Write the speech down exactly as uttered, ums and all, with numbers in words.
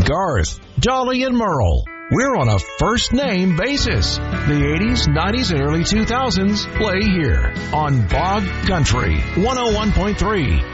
Garth, Dolly, and Merle. We're on a first-name basis. The eighties, nineties, and early two thousands play here on Bog Country one oh one point three.